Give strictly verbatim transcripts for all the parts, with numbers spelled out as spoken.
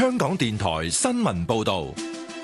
香港電台新聞報道。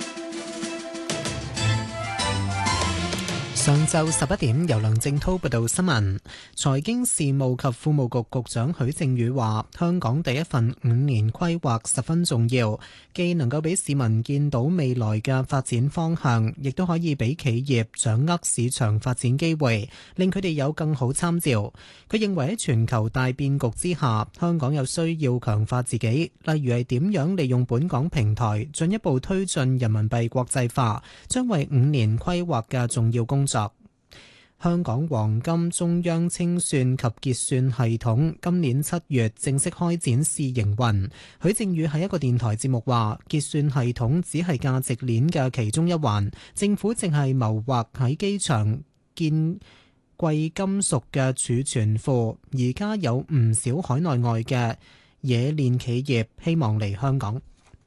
上晝十一點，由梁正濤報道新聞。財經事務及庫務局局長許正宇話，香港第一份五年規劃十分重要，既能夠俾市民見到未來嘅發展方向，亦都可以俾企業掌握市場發展機會，令佢哋有更好參照。佢認為喺全球大變局之下，香港有需要強化自己，例如係點樣利用本港平台進一步推進人民幣國際化，將為五年規劃嘅重要工作。香港黃金中央清算及結算系統今年七月正式開展試營運。許正宇喺一個電台節目話，結算系統只係價值鏈嘅其中一環，政府正係謀劃喺機場建貴金屬嘅儲存庫，而家有唔少海內外嘅冶煉企業希望嚟香港。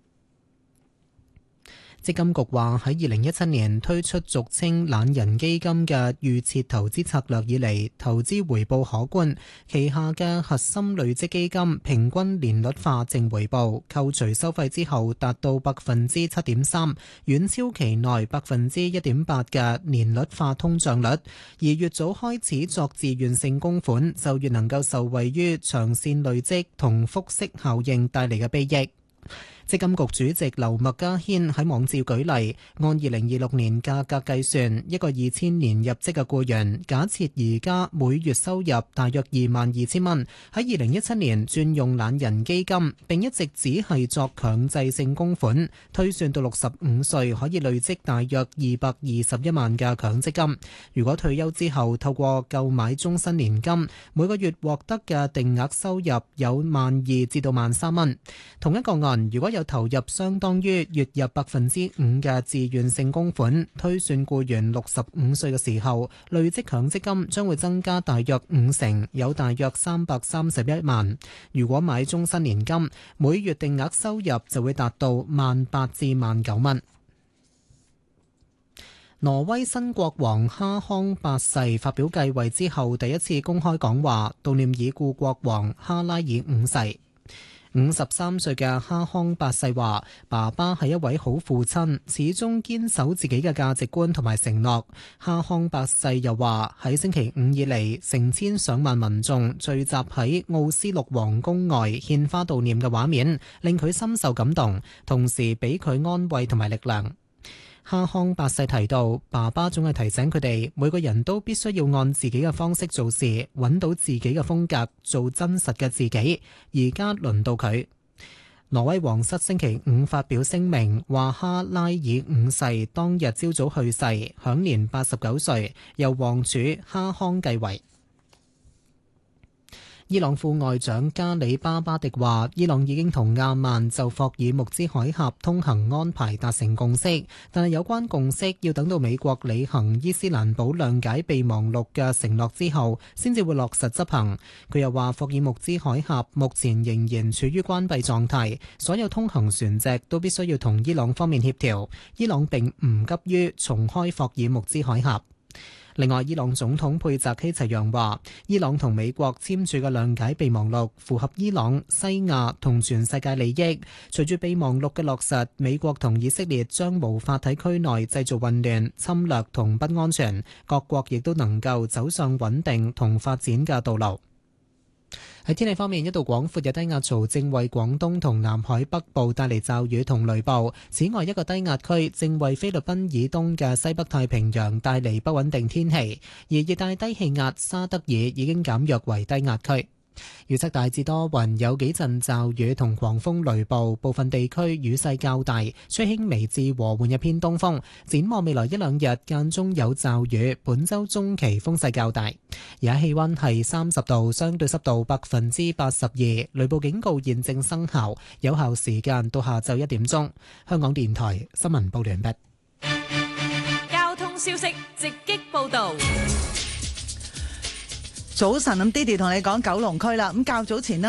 積金局話喺二零一七年推出俗稱懶人基金嘅預設投資策略以嚟，投資回報可觀，旗下嘅核心累積基金平均年率化淨回報扣除收費之後達到百分之七點三，遠超期內百分之一點八嘅年率化通脹率。而越早開始作自願性供款，就越能夠受惠於長線累積同複息效應帶嚟嘅裨益。積金局主席劉麥嘉軒喺網誌舉例，按二零二六年價格計算，一個二千年入職嘅僱員，假設而家每月收入大約二萬二千蚊，喺二零一七年轉用懶人基金，並一直只係作強制性供款，推算到六十五歲可以累積大約二百二十一萬嘅強積金。如果退休之後透過購買終身年金，每個月獲得嘅定額收入有萬二至到萬三蚊。同一個案，如果有投入相當於月入百分之五嘅自願性供款，推算僱員六十五歲嘅時候，累積強積金將會增加大約五成，有大約三百三十一萬。如果買終身年金，每月定額收入就會達到萬八至萬九蚊。挪威新國王哈康八世發表繼位之後第一次公開講話，悼念已故國王哈拉爾五世。五十三歲嘅哈康八世話，爸爸係一位好父親，始終堅守自己嘅價值觀同埋承諾。哈康八世又話，喺星期五以嚟，成千上萬民眾聚集喺奧斯陸皇宮外獻花悼念嘅畫面，令佢深受感動，同時俾佢安慰同埋力量。哈康八世提到，爸爸總係提醒佢哋，每個人都必須要按自己嘅方式做事，揾到自己嘅風格，做真實嘅自己。而家輪到佢。挪威皇室星期五發表聲明，話哈拉爾五世當日朝早去世，享年八十九歲，由皇儲哈康繼位。伊朗副外長加里巴巴迪話，伊朗已經同亞曼就霍爾木茲海峽通行安排達成共識，但係有關共識要等到美國履行伊斯蘭堡諒解備忘錄嘅承諾之後，先至會落實執行。佢又話，霍爾木茲海峽目前仍然處於關閉狀態，所有通行船隻都必須要同伊朗方面協調。伊朗並唔急於重開霍爾木茲海峽。另外，伊朗總統佩澤希齊揚話，伊朗同美國簽署嘅諒解備忘錄符合伊朗、西亞同全世界利益。隨住備忘錄嘅落實，美國同以色列將無法喺區內製造混亂、侵略同不安全，各國亦都能夠走上穩定同發展嘅道路。喺天氣方面，一道廣闊嘅低壓槽正為廣東同南海北部帶嚟驟雨同雷暴。此外，一個低壓區正為菲律賓以東嘅西北太平洋帶嚟不穩定天氣，而熱帶低氣壓沙德爾已經減弱為低壓區。預測大致多雲，有幾陣驟雨同狂風雷暴，部分地區雨勢較大，吹輕微至和緩一偏東風。展望未來一兩日間中有驟雨，本週中期風勢較大。而家氣溫係三十度，相對濕度百分之八十二，雷暴警告現正生效，有效時間到下晝一點鐘。香港電台新聞報完畢。 交通消息直擊報道。 早晨，咁 Didi 同你講九龍區啦。咁較早前咧，